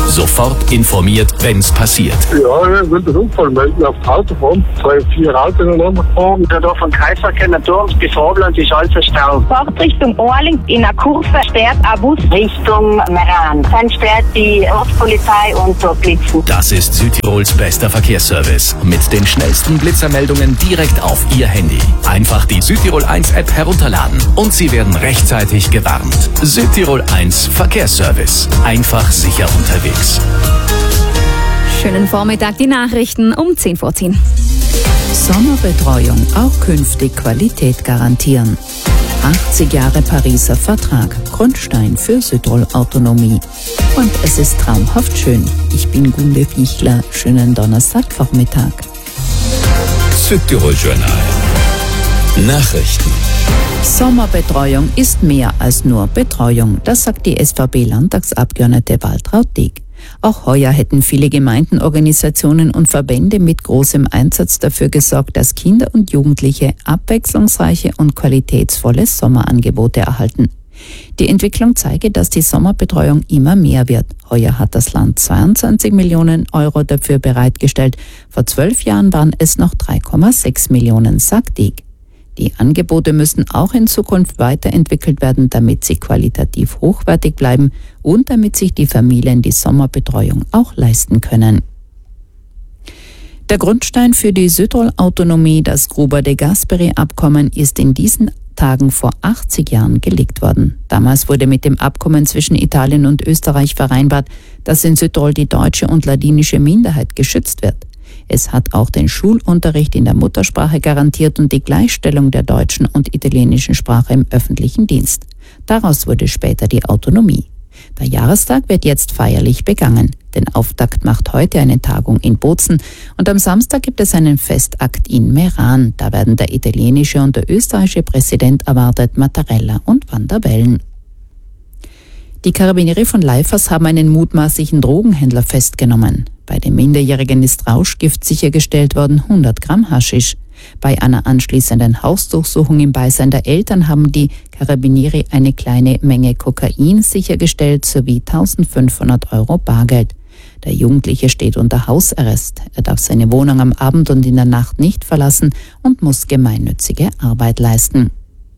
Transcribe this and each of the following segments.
Sofort informiert, wenn's passiert. Ja, ich will den Unfall melden auf die Autobahn. 2-4 Autos ineinander gefahren. Der da von Kaiserker Turms bis Vorland ist alles verstaut. Fahrt Richtung Orling in einer Kurve sperrt ein Bus Richtung Meran. Dann sperrt die Ortspolizei und dort blitzen. Das ist Südtirols bester Verkehrsservice. Mit den schnellsten Blitzermeldungen direkt auf Ihr Handy. Einfach die Südtirol 1 App herunterladen und Sie werden rechtzeitig gewarnt. Südtirol 1 Verkehrsservice. Einfach sicher unterwegs. Schönen Vormittag, die Nachrichten um 10:10. Sommerbetreuung auch künftig Qualität garantieren. 80 Jahre Pariser Vertrag, Grundstein für Südtirol-Autonomie. Und es ist traumhaft schön. Ich bin Gunde Fichler. Schönen Donnerstagvormittag. Südtirol-Journal. Nachrichten. Sommerbetreuung ist mehr als nur Betreuung, das sagt die SVP-Landtagsabgeordnete Waltraud Dieck. Auch heuer hätten viele Gemeinden, Organisationen und Verbände mit großem Einsatz dafür gesorgt, dass Kinder und Jugendliche abwechslungsreiche und qualitätsvolle Sommerangebote erhalten. Die Entwicklung zeige, dass die Sommerbetreuung immer mehr wird. Heuer hat das Land 22 Millionen Euro dafür bereitgestellt. Vor 12 Jahren waren es noch 3,6 Millionen, sagt Dieck. Die Angebote müssen auch in Zukunft weiterentwickelt werden, damit sie qualitativ hochwertig bleiben und damit sich die Familien die Sommerbetreuung auch leisten können. Der Grundstein für die Südtirol-Autonomie, das Gruber-de-Gasperi-Abkommen, ist in diesen Tagen vor 80 Jahren gelegt worden. Damals wurde mit dem Abkommen zwischen Italien und Österreich vereinbart, dass in Südtirol die deutsche und ladinische Minderheit geschützt wird. Es hat auch den Schulunterricht in der Muttersprache garantiert und die Gleichstellung der deutschen und italienischen Sprache im öffentlichen Dienst. Daraus wurde später die Autonomie. Der Jahrestag wird jetzt feierlich begangen. Den Auftakt macht heute eine Tagung in Bozen und am Samstag gibt es einen Festakt in Meran. Da werden der italienische und der österreichische Präsident erwartet, Mattarella und Van der Bellen. Die Carabinieri von Leifers haben einen mutmaßlichen Drogenhändler festgenommen. Bei dem Minderjährigen ist Rauschgift sichergestellt worden, 100 Gramm Haschisch. Bei einer anschließenden Hausdurchsuchung im Beisein der Eltern haben die Carabinieri eine kleine Menge Kokain sichergestellt sowie 1.500 Euro Bargeld. Der Jugendliche steht unter Hausarrest. Er darf seine Wohnung am Abend und in der Nacht nicht verlassen und muss gemeinnützige Arbeit leisten.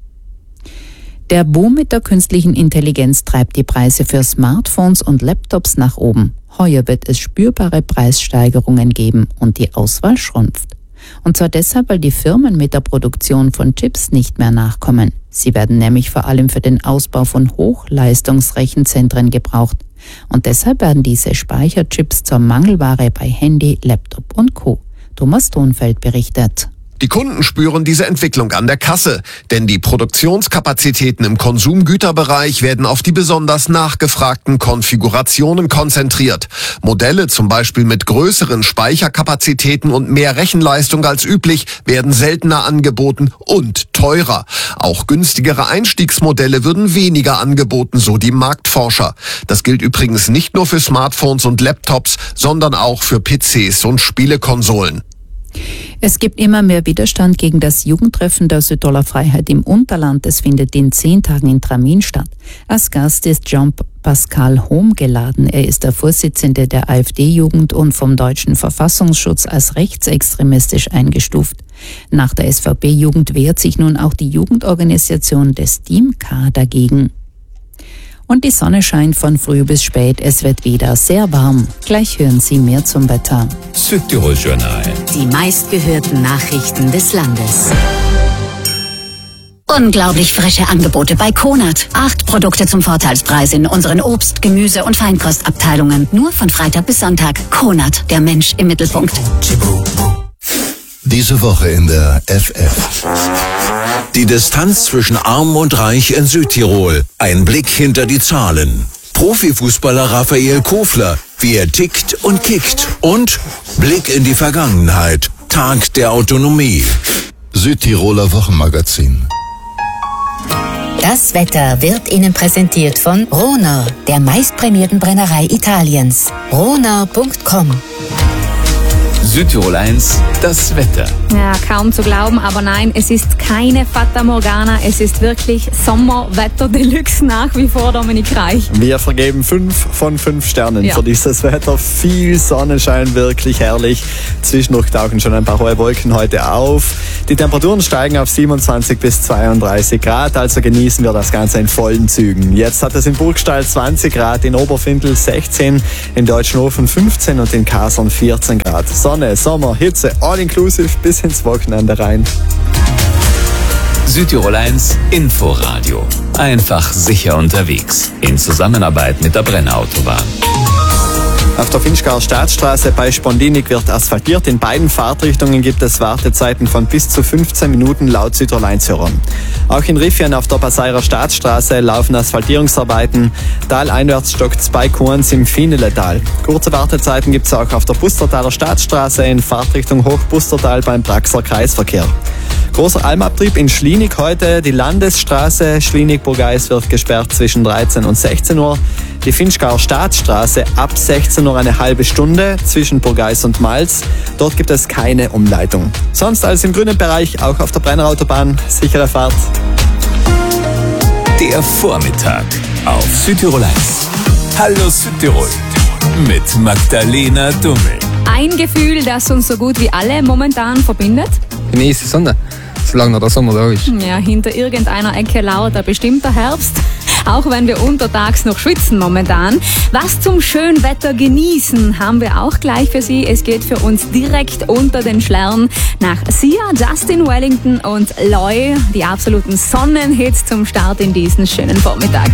Der Boom mit der künstlichen Intelligenz treibt die Preise für Smartphones und Laptops nach oben. Heuer wird es spürbare Preissteigerungen geben und die Auswahl schrumpft. Und zwar deshalb, weil die Firmen mit der Produktion von Chips nicht mehr nachkommen. Sie werden nämlich vor allem für den Ausbau von Hochleistungsrechenzentren gebraucht. Und deshalb werden diese Speicherchips zur Mangelware bei Handy, Laptop und Co. Thomas Thonfeld berichtet. Die Kunden spüren diese Entwicklung an der Kasse, denn die Produktionskapazitäten im Konsumgüterbereich werden auf die besonders nachgefragten Konfigurationen konzentriert. Modelle zum Beispiel mit größeren Speicherkapazitäten und mehr Rechenleistung als üblich werden seltener angeboten und teurer. Auch günstigere Einstiegsmodelle würden weniger angeboten, so die Marktforscher. Das gilt übrigens nicht nur für Smartphones und Laptops, sondern auch für PCs und Spielekonsolen. Es gibt immer mehr Widerstand gegen das Jugendtreffen der Südtiroler Freiheit im Unterland. Es findet in 10 Tagen in Tramin statt. Als Gast ist Jean-Pascal Hohm geladen. Er ist der Vorsitzende der AfD-Jugend und vom deutschen Verfassungsschutz als rechtsextremistisch eingestuft. Nach der SVP-Jugend wehrt sich nun auch die Jugendorganisation des Team K dagegen. Und die Sonne scheint von früh bis spät. Es wird wieder sehr warm. Gleich hören Sie mehr zum Wetter. Südtirol-Journal. Die meistgehörten Nachrichten des Landes. Unglaublich frische Angebote bei Konert. 8 Produkte zum Vorteilspreis in unseren Obst-, Gemüse- und Feinkostabteilungen. Nur von Freitag bis Sonntag. Konert, der Mensch im Mittelpunkt. Diese Woche in der FF. Die Distanz zwischen Arm und Reich in Südtirol. Ein Blick hinter die Zahlen. Profifußballer Raphael Kofler, wie er tickt und kickt. Und Blick in die Vergangenheit. Tag der Autonomie. Südtiroler Wochenmagazin. Das Wetter wird Ihnen präsentiert von Rohner, der meistprämierten Brennerei Italiens. Rohner.com. Südtirol 1, das Wetter. Ja, kaum zu glauben, aber nein, es ist keine Fata Morgana, es ist wirklich Sommerwetter Deluxe nach wie vor, Dominik Reich. Wir vergeben 5 von 5 Sternen für dieses Wetter. Viel Sonnenschein, wirklich herrlich. Zwischendurch tauchen schon ein paar hohe Wolken heute auf. Die Temperaturen steigen auf 27 bis 32 Grad, also genießen wir das Ganze in vollen Zügen. Jetzt hat es in Burgstall 20 Grad, in Oberfindl 16, in Deutschenhofen 15 und in Kassel 14 Grad. Sonne, Sommer, Hitze, all inclusive bis ins Wochenende rein. Südtirol 1 Inforadio. Einfach sicher unterwegs. In Zusammenarbeit mit der Brennautobahn. Auf der Finchgauer Staatsstraße bei Spondinik wird asphaltiert. In beiden Fahrtrichtungen gibt es Wartezeiten von bis zu 15 Minuten laut Südtirol 1 Hörern. Auch in Riffien auf der Passairer Staatsstraße laufen Asphaltierungsarbeiten. Taleinwärts stockt 2 Kurens im Fineletal. Kurze Wartezeiten gibt es auch auf der Bustertaler Staatsstraße in Fahrtrichtung Hochbustertal beim Praxer Kreisverkehr. Großer Almabtrieb in Schlinig heute. Die Landesstraße Schlinig-Burgeis wird gesperrt zwischen 13 und 16 Uhr. Die Finchgauer Staatsstraße ab 16 Uhr eine halbe Stunde zwischen Burgeis und Malz. Dort gibt es keine Umleitung. Sonst alles im grünen Bereich, auch auf der Brennautobahn. Sichere Fahrt. Der Vormittag auf Südtirol 1. Hallo Südtirol mit Magdalena Dummel. Ein Gefühl, das uns so gut wie alle momentan verbindet. Genieße die Sonne, solange noch der Sommer da ist. Ja, hinter irgendeiner Ecke lauert ein bestimmter Herbst. Auch wenn wir untertags noch schwitzen momentan. Was zum schönen Wetter genießen, haben wir auch gleich für Sie. Es geht für uns direkt unter den Schlernen nach Sia, Justin Wellington und Loy. Die absoluten Sonnenhits zum Start in diesen schönen Vormittag.